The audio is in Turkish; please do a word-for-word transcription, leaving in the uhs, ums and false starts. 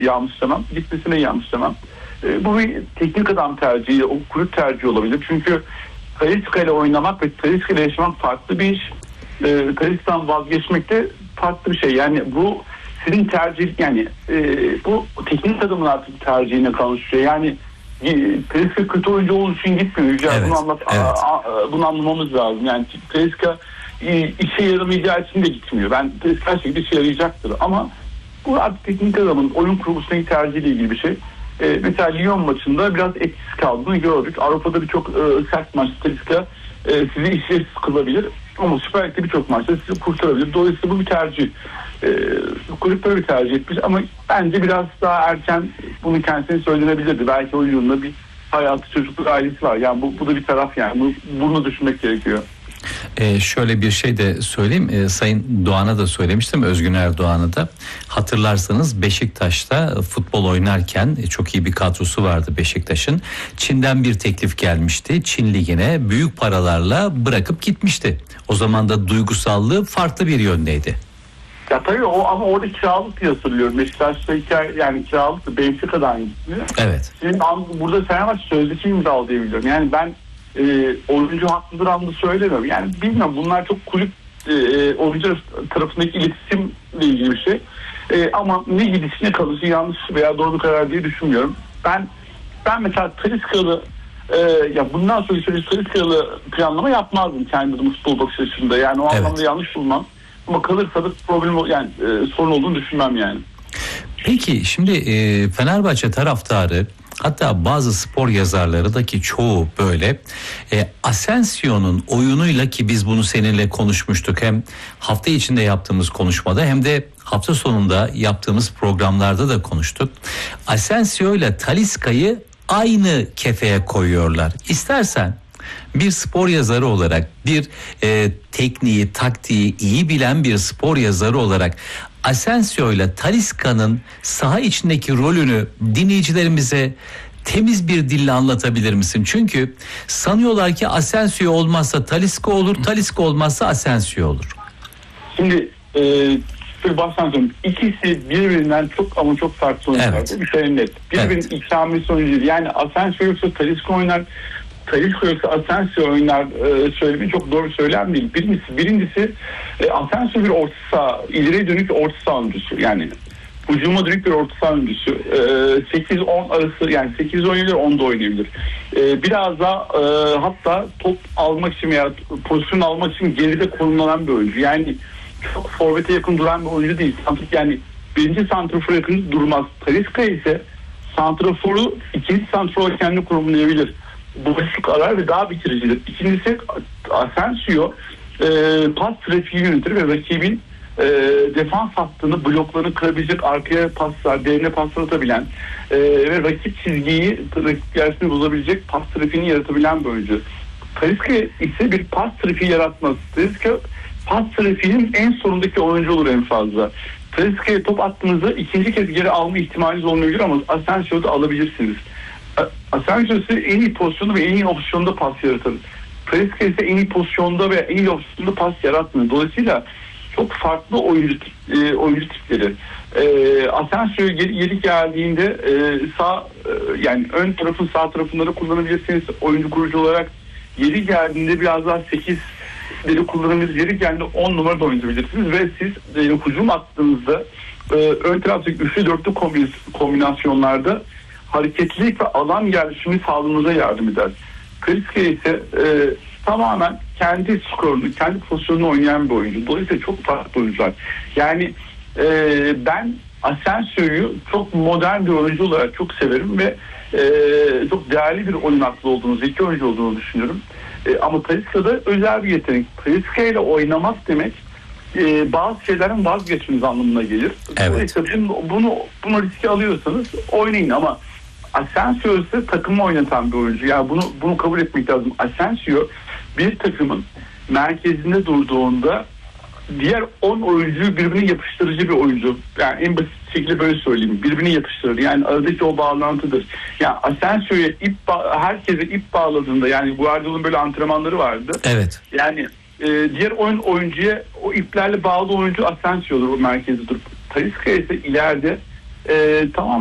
yanlış demem. Gitmesine yanlış demem. E, bu bir teknik adam tercihi, o kulüp tercihi olabilir. Çünkü Talisca ile oynamak ve Talisca ile yaşamak farklı bir iş. E, Talisca'dan vazgeçmek de farklı bir şey. Yani bu sizin tercih, yani e, bu teknik adamın artık tercihine kalmış bir şey. Yani Talisca kötü oyuncu olduğu için gitmiyor. Yani evet, bunu, anlat, evet. a, a, bunu anlamamız lazım. Yani Talisca işe yaramayacağı için de gitmiyor. Ben Talisca her şekilde işe yarayacaktır. Ama bu artık teknik adamın oyun kurgusundaki tercihiyle ilgili bir şey. E, mesela Lyon maçında biraz etkisiz kaldığını gördük. Avrupa'da birçok e, sert maçta Talisca e, sizi işsiz kılabilir. Ama Süper Lig'de birçok maçta sizi kurtarabilir. Dolayısıyla bu bir tercih. E, kulüp böyle bir tercih etmiş ama bence biraz daha erken bunu kendisine söylenebilirdi. Belki oyununda bir hayatı, çocukluk, ailesi var. Yani bu, bu da bir taraf yani. Bunu, bunu düşünmek gerekiyor. Ee, şöyle bir şey de söyleyeyim. Ee, Sayın Doğan'a da söylemiştim. Özgün Erdoğan'a da. Hatırlarsanız Beşiktaş'ta futbol oynarken çok iyi bir kadrosu vardı Beşiktaş'ın. Çin'den bir teklif gelmişti. Çin Ligi'ne büyük paralarla bırakıp gitmişti. O zaman da duygusallığı farklı bir yöndeydi. Ya tabii o ama orada kiralık diye hatırlıyorum. Beşiktaş'ta hikaye, yani kiralık Benfica'dan gitti. Evet. Şimdi burada Fenerbahçe sözleşme imzaladı diye biliyorum. Yani ben e, oyuncu haklıdır anlamda söylemiyorum. Yani bilmiyorum, bunlar çok kulüp e, oyuncu tarafındaki iletişimle ilgili bir şey. E, ama ne gidişi ne kalışı yanlış veya doğru bir karar diye düşünmüyorum. Ben ben mesela Talisca'lı e, ya bundan sonra Talisca'lı planlama yapmazdım kendi adıma futbol bakış açısında. Yani o evet. anlamda yanlış bulmam. Ama kalırsa da problem, yani e, sorun olduğunu düşünmem yani. Peki şimdi e, Fenerbahçe taraftarı, hatta bazı spor yazarları da ki çoğu böyle e, Asensio'nun oyunuyla, ki biz bunu seninle konuşmuştuk hem hafta içinde yaptığımız konuşmada hem de hafta sonunda yaptığımız programlarda da konuştuk. Asensio ile Talisca'yı aynı kefeye koyuyorlar. İstersen bir spor yazarı olarak, bir e, tekniği, taktiği iyi bilen bir spor yazarı olarak Asensio ile Talisca'nın saha içindeki rolünü dinleyicilerimize temiz bir dille anlatabilir misin? Çünkü sanıyorlar ki Asensio olmazsa Talisca olur, Talisca olmazsa Asensio olur. Şimdi e, bir baştan söyleyeyim. İkisi birbirinden çok ama çok farklı oyuncular. Evet. Bir şey net. Birbirinin evet. ikramlısı oyuncu. Yani Asensio yoksa Talisca oynar, Talisca yoksa Asensio oynar e, söylemi çok doğru söylem değil. Birincisi, birincisi e, Asensio bir orta saha, ileriye dönük orta saha oyuncusu. Yani hücuma dönük bir orta saha oyuncusu. E, sekiz on arası, yani sekiz oynayabilir, on da oynayabilir. E, biraz da e, hatta top almak için veya pozisyon almak için geride konumlanan bir oyuncu. Yani çok forvete yakın duran bir oyuncu değil. Yani birinci santrafor yakın durmaz. Talisca ise santraforu ikinci santrafor kendi konumlayabilir. Boşluk arar ve daha bitiricidir. İkincisi Asensio e, pas trafiği yönetir ve rakibin e, defans hattını, bloklarını kırabilecek, arkaya paslar, derine paslar atabilen e, ve rakip çizgiyi, rakip yersini bozabilecek pas trafiğini yaratabilen bir oyuncu. Talisca ise bir pas trafiği yaratmaz. Talisca pas trafiğinin en sonundaki oyuncu olur en fazla. Talisca'ya top attığınızda ikinci kez geri alma ihtimaliniz olmayabilir ama Asensio'da alabilirsiniz. Asensio ise en iyi pozisyonda ve en iyi opsiyonda pas yaratır. Talisca ise en iyi pozisyonda ve en iyi opsiyonda pas yaratmıyor. Dolayısıyla çok farklı oyuncu e, oyuncu tipleri. E, Asensio yeri geldiğinde e, sağ e, yani ön tarafın sağ tarafınları kullanabilirsiniz oyuncu kurucu olarak. Yeri geldiğinde biraz daha sekizleri kullanabilirsiniz. Yeri geldiğinde on numara da oynayabilirsiniz ve siz e, hücum attığınızda e, ön taraftaki üçlü dörtlü kombinasyonlarda hareketlilik ve alan yerleşimi sağlığınıza yardım eder. Talisca ise e, tamamen kendi skorunu, kendi pozisyonunu oynayan bir oyuncu. Dolayısıyla çok farklı oyuncular. Yani e, ben Asensio'yu çok modern bir oyuncu olarak çok severim ve e, çok değerli bir oyun aklı olduğunu, zeki oyuncu olduğunu düşünüyorum. E, ama Talisca'da özel bir yetenek. Talisca ile oynamak demek e, bazı şeylerin vazgeçmeniz anlamına gelir. Evet. Dolayısıyla bunu, bunu, bunu riske alıyorsanız oynayın ama Asensio ise takımı oynatan bir oyuncu. Yani bunu bunu kabul etmek lazım. Asensio bir takımın merkezinde durduğunda diğer on oyuncuyu birbirine yapıştırıcı bir oyuncu. Yani en basit şekilde böyle söyleyeyim. Birbirine yapıştırır. Yani aradaki o bağlantıdır. Yani Asensio'ya ip ba- herkese ip bağladığında, yani Guardiola'nın böyle antrenmanları vardı. Evet. Yani e, diğer oyun oyuncuya o iplerle bağlı oyuncu Asensio'dur, o merkezde durup. Talisca ise ileride e, tamam